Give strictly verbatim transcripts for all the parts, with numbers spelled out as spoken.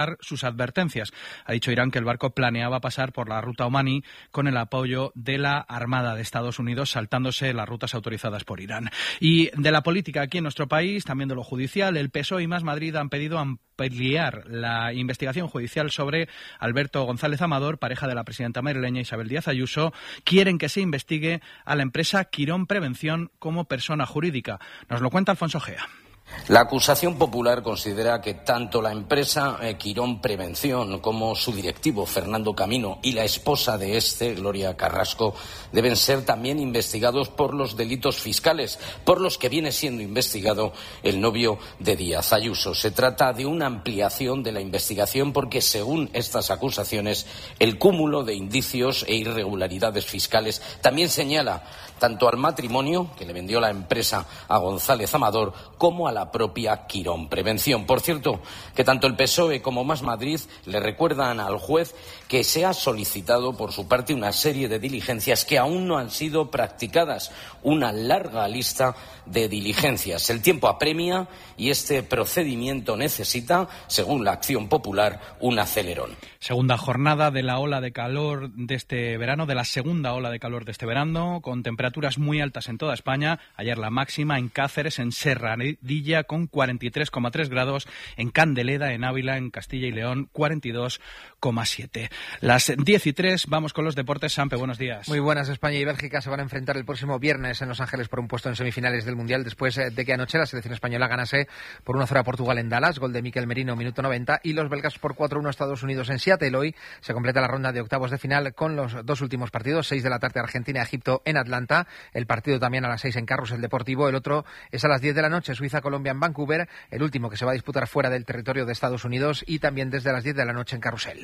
sus advertencias. Ha dicho Irán que el barco planeaba pasar por la ruta Omani con el apoyo de la Armada de Estados Unidos, saltándose las rutas autorizadas por Irán. Y de la política aquí en nuestro país, también de lo judicial, el P S O E y Más Madrid han pedido ampliar la investigación judicial sobre Alberto González Amador, pareja de la presidenta madrileña Isabel Díaz Ayuso. Quieren que se investigue a la empresa Quirón Prevención como persona jurídica. Nos lo cuenta Alfonso Gea. La acusación popular considera que tanto la empresa eh, Quirón Prevención como su directivo Fernando Camino y la esposa de este, Gloria Carrasco, deben ser también investigados por los delitos fiscales, por los que viene siendo investigado el novio de Díaz Ayuso. Se trata de una ampliación de la investigación porque, según estas acusaciones, el cúmulo de indicios e irregularidades fiscales también señala tanto al matrimonio que le vendió la empresa a González Amador como a la propia Quirón Prevención. Por cierto, que tanto el P S O E como Más Madrid le recuerdan al juez que se ha solicitado por su parte una serie de diligencias que aún no han sido practicadas, una larga lista de diligencias. El tiempo apremia y este procedimiento necesita, según la Acción Popular, un acelerón. Segunda jornada de la ola de calor de este verano, de la segunda ola de calor de este verano, con temperaturas muy altas en toda España. Ayer la máxima en Cáceres, en Serradilla, con cuarenta y tres coma tres grados, en Candeleda, en Ávila, en Castilla y León, cuarenta y dos coma siete. Las diez y tres, vamos con los deportes. Sampe, buenos días. Muy buenas. España y Bélgica se van a enfrentar el próximo viernes en Los Ángeles por un puesto en semifinales del Mundial, después de que anoche la selección española ganase por uno a cero a Portugal en Dallas, gol de Mikel Merino, minuto noventa, y los belgas por cuatro a uno a Estados Unidos en Seattle. Hoy se completa la ronda de octavos de final con los dos últimos partidos, seis de la tarde Argentina-Egipto en Atlanta, el partido también a las seis en Carrusel Deportivo, el otro es a las diez de la noche Suiza-Colombia en Vancouver, el último que se va a disputar fuera del territorio de Estados Unidos, y también desde las diez de la noche en Carrusel.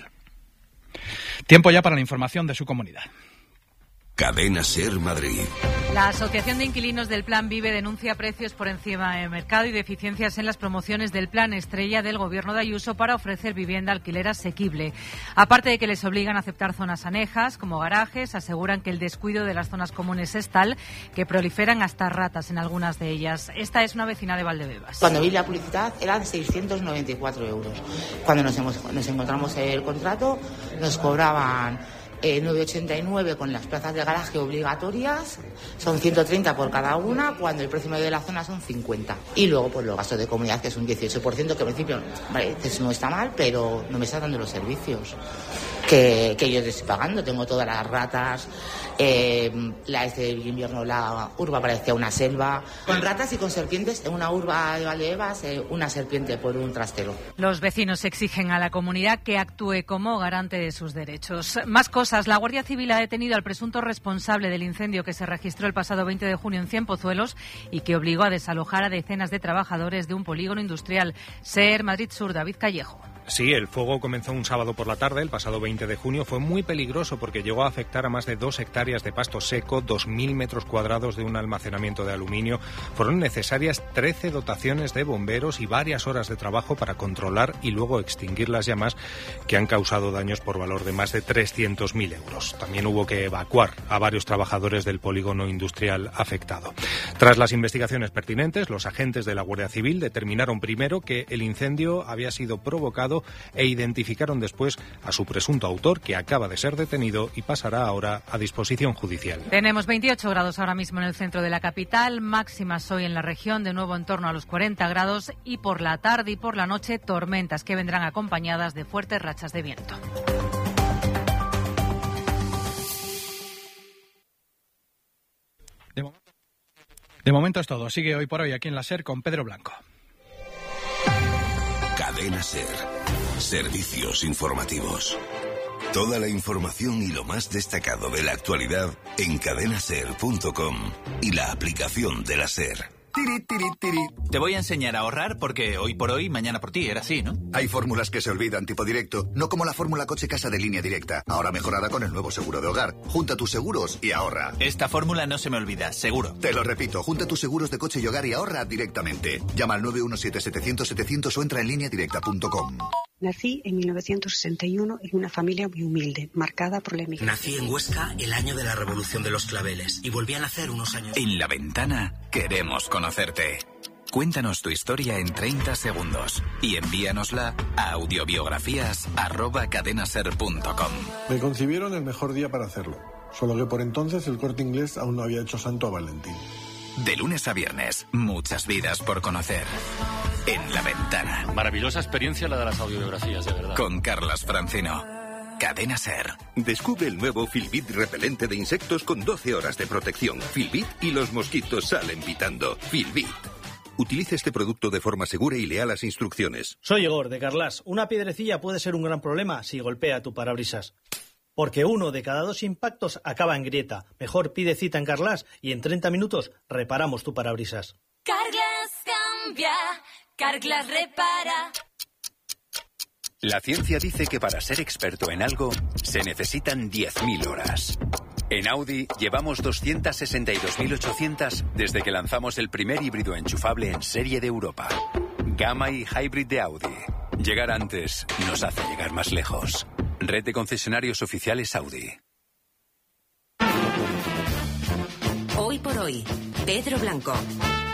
Tiempo ya para la información de su comunidad. Cadena Ser Madrid. La Asociación de Inquilinos del Plan Vive denuncia precios por encima del mercado y deficiencias en las promociones del Plan Estrella del Gobierno de Ayuso para ofrecer vivienda alquiler asequible. Aparte de que les obligan a aceptar zonas anejas, como garajes, aseguran que el descuido de las zonas comunes es tal que proliferan hasta ratas en algunas de ellas. Esta es una vecina de Valdebebas. Cuando vi la publicidad eran seiscientos noventa y cuatro euros. Cuando nos, hemos, nos encontramos el contrato nos cobraban Eh, nueve ochenta y nueve con las plazas de garaje obligatorias, son ciento treinta por cada una, cuando el precio medio de la zona son cincuenta. Y luego pues los gastos de comunidad, que es un dieciocho por ciento, que al principio vale, no está mal, pero no me está dando los servicios que, que yo estoy pagando. Tengo todas las ratas, eh, la este invierno la urba parecía una selva, con ratas y con serpientes. En una urba de Valdebebas, eh, una serpiente por un trastero. Los vecinos exigen a la comunidad que actúe como garante de sus derechos. Más cosas. La Guardia Civil ha detenido al presunto responsable del incendio que se registró el pasado veinte de junio en Cienpozuelos y que obligó a desalojar a decenas de trabajadores de un polígono industrial. Ser Madrid Sur, David Callejo. Sí, el fuego comenzó un sábado por la tarde, el pasado veinte de junio. Fue muy peligroso porque llegó a afectar a más de dos hectáreas de pasto seco, dos mil metros cuadrados de un almacenamiento de aluminio. Fueron necesarias trece dotaciones de bomberos y varias horas de trabajo para controlar y luego extinguir las llamas, que han causado daños por valor de más de trescientos mil euros. También hubo que evacuar a varios trabajadores del polígono industrial afectado. Tras las investigaciones pertinentes, los agentes de la Guardia Civil determinaron primero que el incendio había sido provocado e identificaron después a su presunto autor, que acaba de ser detenido y pasará ahora a disposición judicial. Tenemos veintiocho grados ahora mismo en el centro de la capital, máximas hoy en la región, de nuevo en torno a los cuarenta grados, y por la tarde y por la noche tormentas que vendrán acompañadas de fuertes rachas de viento. De momento, de momento es todo. Sigue hoy por hoy aquí en la SER con Pedro Blanco. Cadena Ser. Servicios informativos. Toda la información y lo más destacado de la actualidad en cadena ser punto com y la aplicación de la SER. Tiri, tiri, tiri. Te voy a enseñar a ahorrar porque hoy por hoy, mañana por ti, era así, ¿no? Hay fórmulas que se olvidan, tipo directo, no como la fórmula coche-casa de Línea Directa, ahora mejorada con el nuevo seguro de hogar. Junta tus seguros y ahorra. Esta fórmula no se me olvida, seguro. Te lo repito, junta tus seguros de coche y hogar y ahorra directamente. Llama al nueve uno siete, setecientos, setecientos o entra en línea directa punto com. Nací en mil novecientos sesenta y uno en una familia muy humilde, marcada por la emigración. Nací en Huesca el año de la Revolución de los Claveles y volví a nacer unos años. En La Ventana queremos conocerte. Cuéntanos tu historia en treinta segundos y envíanosla a audiobiografías arroba cadenaser punto com. Me concibieron el mejor día para hacerlo, solo que por entonces el Corte Inglés aún no había hecho santo a Valentín. De lunes a viernes, muchas vidas por conocer. En La Ventana. Maravillosa experiencia la de las audiobiografías, de verdad. Con Carlas Francino. Cadena Ser. Descubre el nuevo Filbit repelente de insectos con doce horas de protección. Filbit y los mosquitos salen pitando. Filbit. Utilice este producto de forma segura y lea las instrucciones. Soy Igor, de Carlas. Una piedrecilla puede ser un gran problema si golpea tu parabrisas. Porque uno de cada dos impactos acaba en grieta. Mejor pide cita en Carlas y en treinta minutos reparamos tu parabrisas. Carglass cambia, Carglass repara. La ciencia dice que para ser experto en algo se necesitan diez mil horas. En Audi llevamos doscientas sesenta y dos mil ochocientas desde que lanzamos el primer híbrido enchufable en serie de Europa. Gamma y Hybrid de Audi. Llegar antes nos hace llegar más lejos. Red de concesionarios oficiales Audi. Hoy por hoy, Pedro Blanco.